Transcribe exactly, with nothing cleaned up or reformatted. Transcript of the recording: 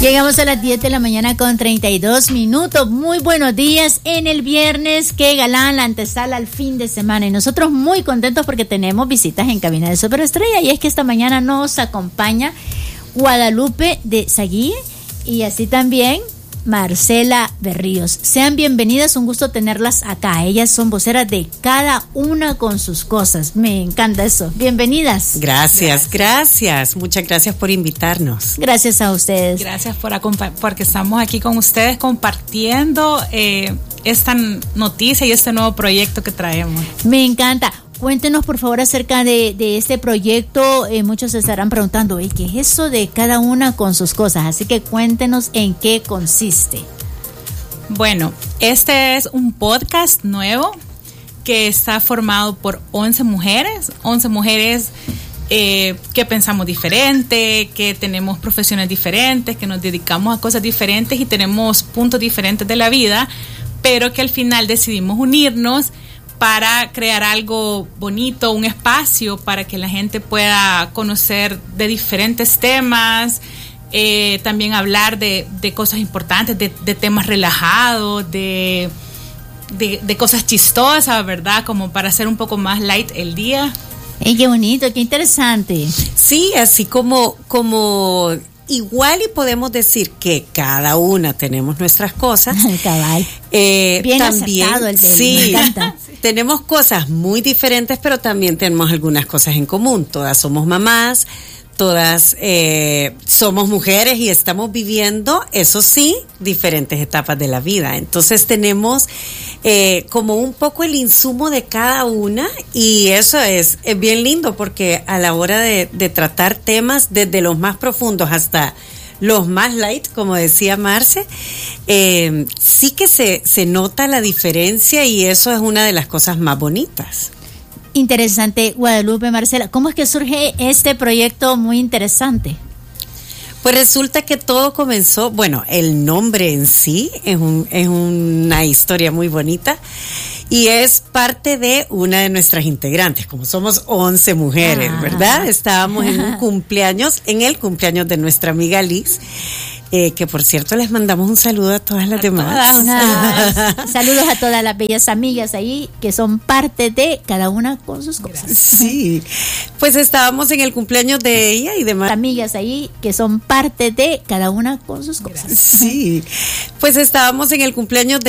Llegamos a las diez de la mañana con treinta y dos minutos. Muy buenos días en el viernes. Qué galán, la antesala al fin de semana. Y nosotros muy contentos porque tenemos visitas en Cabina de Superestrella. Y es que esta mañana nos acompaña Guadalupe de Saguí y así también Marcela Berríos. Sean bienvenidas, un gusto tenerlas acá. Ellas son voceras de cada una con sus cosas. Me encanta eso. Bienvenidas. Gracias, gracias. gracias. Muchas gracias por invitarnos. Gracias a ustedes. Gracias por acompa- porque estamos aquí con ustedes compartiendo eh, esta noticia y este nuevo proyecto que traemos. Me encanta. Cuéntenos por favor acerca de, de este proyecto. Eh, muchos se estarán preguntando, ¿qué es eso de cada una con sus cosas? Así que cuéntenos en qué consiste. Bueno, este es un podcast nuevo que está formado por once mujeres, once mujeres eh, que pensamos diferente, que tenemos profesiones diferentes, que nos dedicamos a cosas diferentes y tenemos puntos diferentes de la vida, pero que al final decidimos unirnos para crear algo bonito, un espacio para que la gente pueda conocer de diferentes temas, eh, también hablar de, de cosas importantes, de, de temas relajados, de, de, de cosas chistosas, ¿verdad? Como para hacer un poco más light el día. ¡Ey, qué bonito, qué interesante! Sí, así como, como igual y podemos decir que cada una tenemos nuestras cosas. Cabal. Eh, Bien también, acertado el de sí, me encanta. Tenemos cosas muy diferentes, pero también tenemos algunas cosas en común. Todas somos mamás, todas eh, somos mujeres y estamos viviendo, eso sí, diferentes etapas de la vida. Entonces tenemos eh, como un poco el insumo de cada una y eso es, es bien lindo porque a la hora de, de tratar temas desde los más profundos hasta los más light, como decía Marce, eh, sí que se, se nota la diferencia y eso es una de las cosas más bonitas. Interesante, Guadalupe, Marcela. ¿Cómo es que surge este proyecto muy interesante? Pues resulta que todo comenzó, bueno, el nombre en sí es, un, es una historia muy bonita y es parte de una de nuestras integrantes, como somos once mujeres, ah. ¿verdad? Estábamos en un cumpleaños, en el cumpleaños de nuestra amiga Liz. Eh, que por cierto les mandamos un saludo a todas las a demás. Todas, ah, saludos a todas las bellas amigas ahí que son parte de cada una con sus cosas. Sí, pues estábamos en el cumpleaños de ella y demás. Amigas ahí que son parte de cada una con sus cosas. Sí, pues estábamos en el cumpleaños de